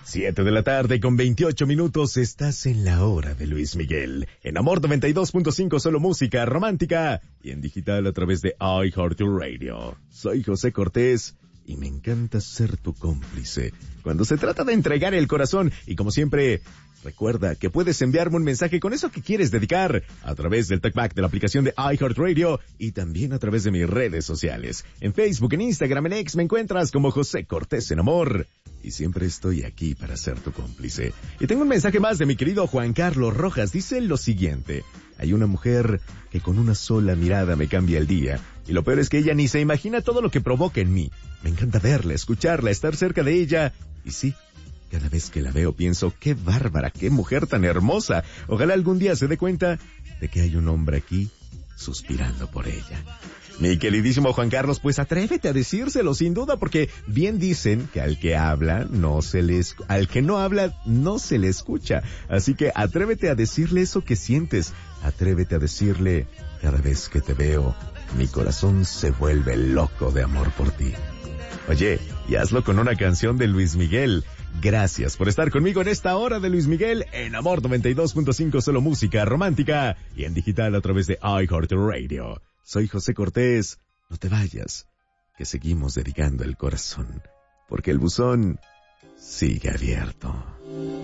7 de la tarde con 28 minutos, estás en la hora de Luis Miguel. En Amor 92.5, solo música romántica y en digital a través de iHeartRadio. Soy José Cortés y me encanta ser tu cómplice cuando se trata de entregar el corazón. Y como siempre, recuerda que puedes enviarme un mensaje con eso que quieres dedicar a través del talkback de la aplicación de iHeartRadio y también a través de mis redes sociales. En Facebook, en Instagram, en X me encuentras como José Cortés en Amor. Y siempre estoy aquí para ser tu cómplice. Y tengo un mensaje más de mi querido Juan Carlos Rojas. Dice lo siguiente: hay una mujer que con una sola mirada me cambia el día. Y lo peor es que ella ni se imagina todo lo que provoca en mí. Me encanta verla, escucharla, estar cerca de ella. Y sí, cada vez que la veo pienso, qué bárbara, qué mujer tan hermosa. Ojalá algún día se dé cuenta de que hay un hombre aquí suspirando por ella. Mi queridísimo Juan Carlos, pues atrévete a decírselo sin duda, porque bien dicen que al que habla al que no habla no se le escucha. Así que atrévete a decirle eso que sientes. Atrévete a decirle: cada vez que te veo, mi corazón se vuelve loco de amor por ti. Oye, y hazlo con una canción de Luis Miguel. Gracias por estar conmigo en esta hora de Luis Miguel en Amor 92.5, solo música romántica y en digital a través de iHeartRadio. Soy José Cortés. No te vayas, que seguimos dedicando el corazón, porque el buzón sigue abierto.